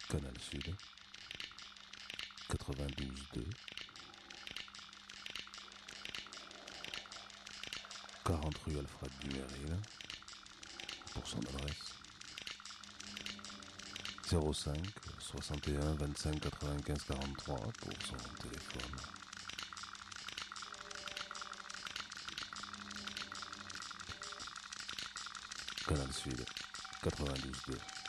Canal Sud, 92.2, 40 rue Alfred Dumeril, pour son adresse. 05 61 25 95 43 pour son téléphone. Canal Sud, 92.2.